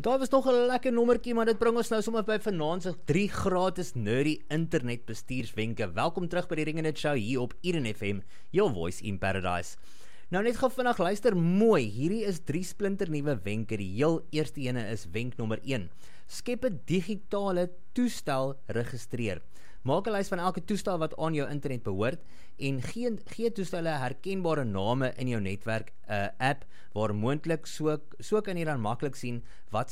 Daar was nog 'n lekker nommertjie, maar dit bring ons nou sommer by vanaand se 3 gratis nerdy internetbestuurswenke. Welkom terug by die Ring en Net Show hier op Eden FM, your voice in paradise. Nou net gou vinnig luister mooi, hierdie is 3 splinternuwe wenke. Die heel eerste ene is wenk nommer 1. Skep 'n digitale toestel registreer. Maak 'n lys van elke toestel wat aan jou internet behoort en gee toestelle herkenbare name in jou netwerk app waar moontlik so kan jy dan maklik sien wat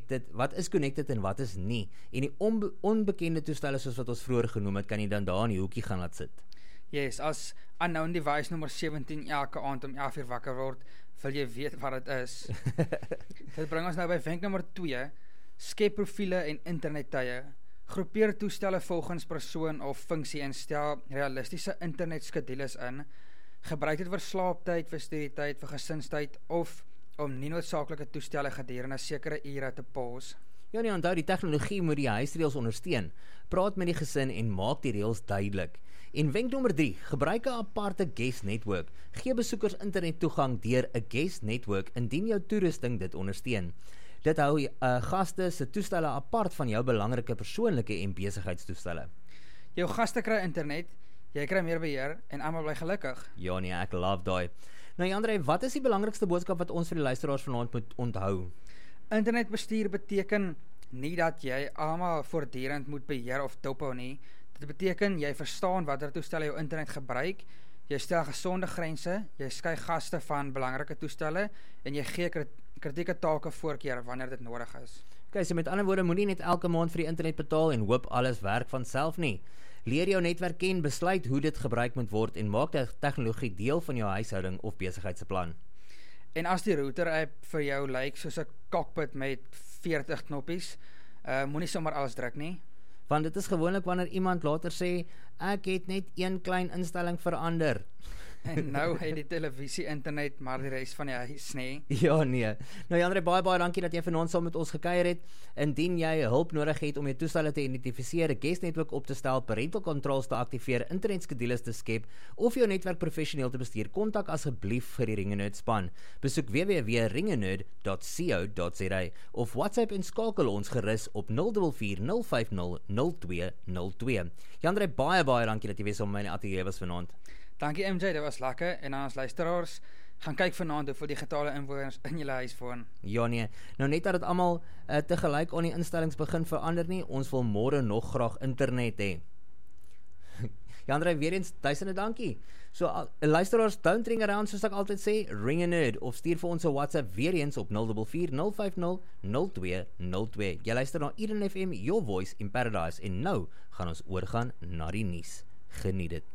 is connected en wat is nie. En die onbekende toestelle soos wat ons vroeër genoem het, kan jy dan daar in die hoekie gaan laat sit. Yes, as unknown device nommer 17 elke aand om 11 uur wakker word, wil jy weet wat dit is. Dit bring ons nou by wenk nommer 2, skep profiele en internettye. Groepeer toestelle volgens persoon of funksie en stel realistiese internetskedules in. Gebruik dit vir slaaptyd, vir studietyd, vir gesinstyd of om nie noodsaaklike toestelle gedurende sekere ure te pause. Ja nee, onthou, die tegnologie moet die huisreëls ondersteun. Praat met die gesin en maak die reëls duidelik. En wenk nommer 3, gebruik 'n aparte guest network. Gee besoekers internet toegang deur 'n guest network indien jou toerusting dit ondersteun. Dit hou gaste se toestelle apart van jou belangrike persoonlike en besigheidstoestelle. Jou gaste kry internet, jy kry meer beheer en almal bly gelukkig. Ja nee, ek love daai. Nou Andre, wat is die belangrikste boodskap wat ons vir die luisteraars vanaand moet onthou? Internetbestuur beteken nie dat jy almal voortdurend moet beheer of dophou nie. Dit beteken jy verstaan watter toestelle jou internet gebruik, jy stel gesonde grense, jy skei gaste van belangrike toestelle en jy gee kritieke take voorkeur wanneer dit nodig is. Okay, so met ander woorde, moenie net elke maand vir die internet betaal en hoop alles werk van self nie. Leer jou netwerk ken, besluit hoe dit gebruik moet word en maak die tegnologie deel van jou huishouding of besigheidsplan. En as die router app vir jou lyk soos 'n cockpit met 40 knoppies, moenie sommer alles druk nie. Want dit is gewoonlik wanneer iemand later sê, ek het net een klein instelling verander. En nou het die televisie internet, maar die res van die huis nie. Ja nee. Nou Andre, baie dankie dat jy vanaand saam met ons gekuier het. Indien jy hulp nodig het om jou toestelle te identifiseer, 'n guest netwerk op te stel, parental controls te aktiveer, internetskedules te skep of jou netwerk professioneel te bestuur, kontak asseblief vir die Ring en Nerd span. Besoek www.ringenerd.co.za of WhatsApp en skakel ons gerus op 044 050 0202. Andre, baie dankie dat jy weer saam met my in die ateljee was vanaand. Dankie MJ, dit was lekker. En aan ons luisteraars, gaan kyk vanaand hoeveel digitale inwoners in julle huis woon. Ja nee, nou net dat dit almal tegelyk aan die instellings begin verander nie, ons wil môre nog graag internet hê. Andre, weer eens, duisende dankie. So, luisteraars, don't ring around soos ek altyd sê, ring a nerd, of stuur vir ons 'n WhatsApp weer eens op 044 050 0202. Jy luister na Eden FM, your voice in paradise, en nou gaan ons oorgaan na die nuus. Geniet dit.